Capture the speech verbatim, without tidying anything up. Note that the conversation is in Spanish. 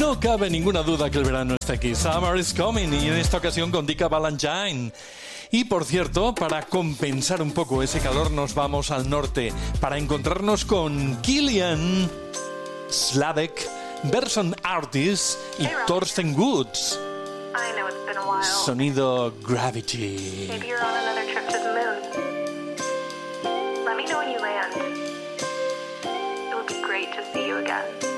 No cabe ninguna duda que el verano está aquí. Summer is coming, y en esta ocasión con Dika Valentine. Y por cierto, para compensar un poco ese calor nos vamos al norte para encontrarnos con Killian Slavek, Berson Artis y hey, Thorsten Woods. I know it's been a while. Sonido Gravity. Maybe you're on another trip to the moon. Let me know when you land. It would be great to see you again.